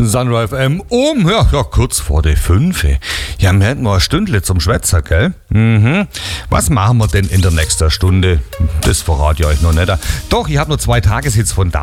Sunrise FM kurz vor der 5. Ja, wir hätten noch eine Stündle zum Schwätzer, gell? Was machen wir denn in der nächsten Stunde? Das verrate ich euch noch nicht. Doch, ich habe nur 2 Tageshits von